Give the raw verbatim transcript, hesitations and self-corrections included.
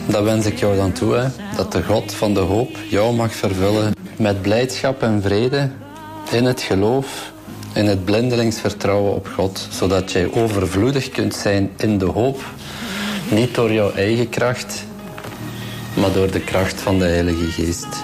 Dat wens ik jou dan toe, hè. Dat de God van de hoop jou mag vervullen met blijdschap en vrede in het geloof, in het blindelings vertrouwen op God, zodat jij overvloedig kunt zijn in de hoop, niet door jouw eigen kracht, maar door de kracht van de Heilige Geest.